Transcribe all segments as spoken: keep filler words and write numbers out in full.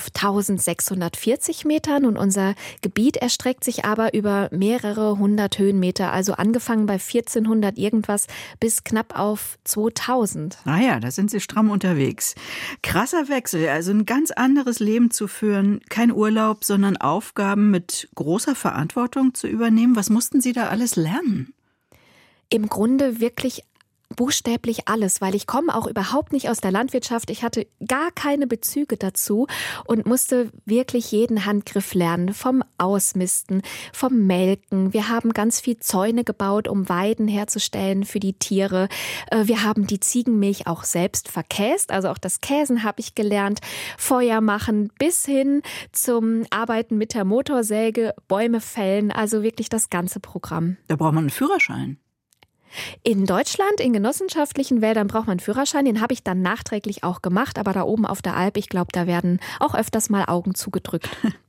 auf eintausendsechshundertvierzig Metern und unser Gebiet erstreckt sich aber über mehrere hundert Höhenmeter, also angefangen bei vierzehnhundert irgendwas bis knapp auf zweitausend. Ah ja, da sind Sie stramm unterwegs. Krasser Wechsel, also ein ganz anderes Leben zu führen, kein Urlaub, sondern Aufgaben mit großer Verantwortung zu übernehmen. Was mussten Sie da alles lernen? Im Grunde wirklich buchstäblich alles, weil ich komme auch überhaupt nicht aus der Landwirtschaft. Ich hatte gar keine Bezüge dazu und musste wirklich jeden Handgriff lernen. Vom Ausmisten, vom Melken. Wir haben ganz viel Zäune gebaut, um Weiden herzustellen für die Tiere. Wir haben die Ziegenmilch auch selbst verkäst. Also auch das Käsen habe ich gelernt. Feuer machen bis hin zum Arbeiten mit der Motorsäge, Bäume fällen. Also wirklich das ganze Programm. Da braucht man einen Führerschein. In Deutschland, in genossenschaftlichen Wäldern braucht man einen Führerschein. Den habe ich dann nachträglich auch gemacht. Aber da oben auf der Alp, ich glaube, da werden auch öfters mal Augen zugedrückt.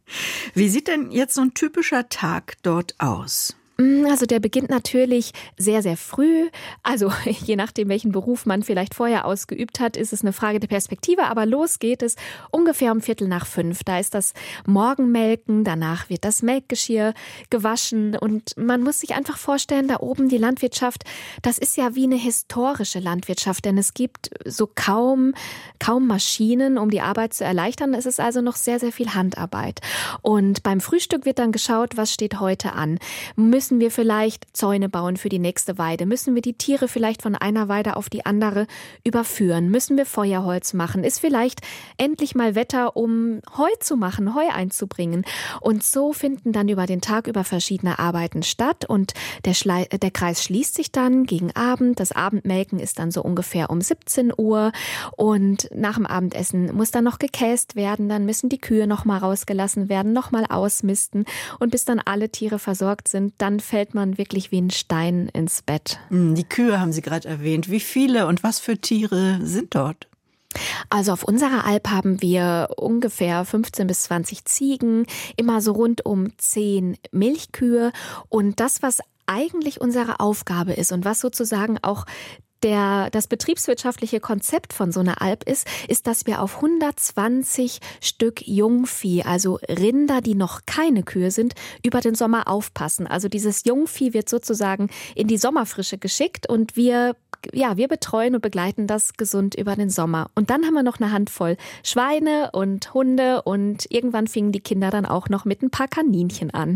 Wie sieht denn jetzt so ein typischer Tag dort aus? Also der beginnt natürlich sehr, sehr früh. Also je nachdem, welchen Beruf man vielleicht vorher ausgeübt hat, ist es eine Frage der Perspektive. Aber los geht es ungefähr um Viertel nach fünf. Da ist das Morgenmelken, danach wird das Melkgeschirr gewaschen. Und man muss sich einfach vorstellen, da oben die Landwirtschaft, das ist ja wie eine historische Landwirtschaft. Denn es gibt so kaum, kaum Maschinen, um die Arbeit zu erleichtern. Es ist also noch sehr, sehr viel Handarbeit. Und beim Frühstück wird dann geschaut, was steht heute an. Müssen wir vielleicht Zäune bauen für die nächste Weide? Müssen wir die Tiere vielleicht von einer Weide auf die andere überführen? Müssen wir Feuerholz machen? Ist vielleicht endlich mal Wetter, um Heu zu machen, Heu einzubringen? Und so finden dann über den Tag über verschiedene Arbeiten statt und der, Schle- der Kreis schließt sich dann gegen Abend. Das Abendmelken ist dann so ungefähr um siebzehn Uhr und nach dem Abendessen muss dann noch gekäst werden. Dann müssen die Kühe noch mal rausgelassen werden, noch mal ausmisten und bis dann alle Tiere versorgt sind, dann fällt man wirklich wie ein Stein ins Bett. Die Kühe haben Sie gerade erwähnt. Wie viele und was für Tiere sind dort? Also auf unserer Alp haben wir ungefähr fünfzehn bis zwanzig Ziegen, immer so rund um zehn Milchkühe. Und das, was eigentlich unsere Aufgabe ist und was sozusagen auch Der, das betriebswirtschaftliche Konzept von so einer Alp ist, ist, dass wir auf hundertzwanzig Stück Jungvieh, also Rinder, die noch keine Kühe sind, über den Sommer aufpassen. Also dieses Jungvieh wird sozusagen in die Sommerfrische geschickt und wir Ja, wir betreuen und begleiten das gesund über den Sommer. Und dann haben wir noch eine Handvoll Schweine und Hunde und irgendwann fingen die Kinder dann auch noch mit ein paar Kaninchen an.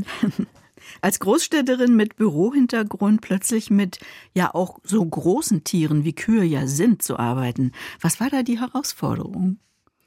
Als Großstädterin mit Bürohintergrund plötzlich mit ja auch so großen Tieren wie Kühe ja sind zu arbeiten. Was war da die Herausforderung?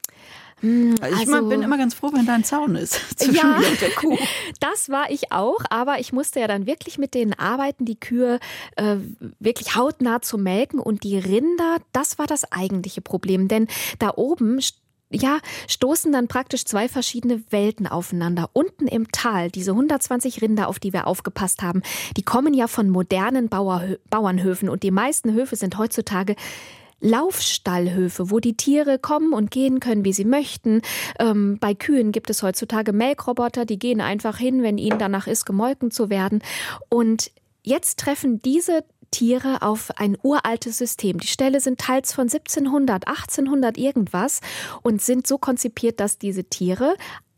Also ich also, bin immer ganz froh, wenn da ein Zaun ist zwischen ja, mir und der Kuh. Das war ich auch, aber ich musste ja dann wirklich mit denen arbeiten, die Kühe äh, wirklich hautnah zu melken und die Rinder, das war das eigentliche Problem, denn da oben Ja, stoßen dann praktisch zwei verschiedene Welten aufeinander. Unten im Tal, diese hundertzwanzig Rinder, auf die wir aufgepasst haben, die kommen ja von modernen Bauer, Bauernhöfen und die meisten Höfe sind heutzutage Laufstallhöfe, wo die Tiere kommen und gehen können, wie sie möchten. Ähm, bei Kühen gibt es heutzutage Melkroboter, die gehen einfach hin, wenn ihnen danach ist, gemolken zu werden. Und jetzt treffen diese Tiere auf ein uraltes System. Die Ställe sind teils von siebzehnhundert, achtzehnhundert irgendwas und sind so konzipiert, dass diese Tiere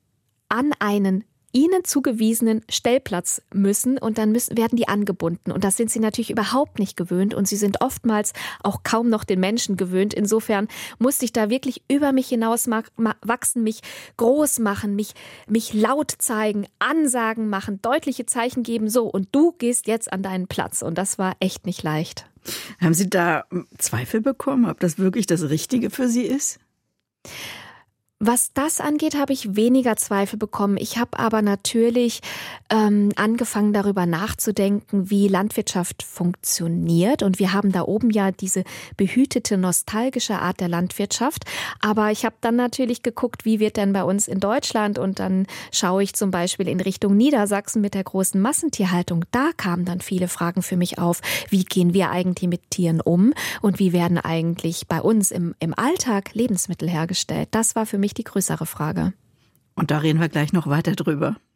an einen ihnen zugewiesenen Stellplatz müssen und dann müssen, werden die angebunden. Und das sind sie natürlich überhaupt nicht gewöhnt und sie sind oftmals auch kaum noch den Menschen gewöhnt. Insofern musste ich da wirklich über mich hinaus wachsen, mich groß machen, mich, mich laut zeigen, Ansagen machen, deutliche Zeichen geben. So, und du gehst jetzt an deinen Platz. Und das war echt nicht leicht. Haben Sie da Zweifel bekommen, ob das wirklich das Richtige für Sie ist? Was das angeht, habe ich weniger Zweifel bekommen. Ich habe aber natürlich ähm, angefangen, darüber nachzudenken, wie Landwirtschaft funktioniert. Und wir haben da oben ja diese behütete, nostalgische Art der Landwirtschaft. Aber ich habe dann natürlich geguckt, wie wird denn bei uns in Deutschland? Und dann schaue ich zum Beispiel in Richtung Niedersachsen mit der großen Massentierhaltung. Da kamen dann viele Fragen für mich auf. Wie gehen wir eigentlich mit Tieren um? Und wie werden eigentlich bei uns im, im Alltag Lebensmittel hergestellt? Das war für mich die größere Frage. Und da reden wir gleich noch weiter drüber.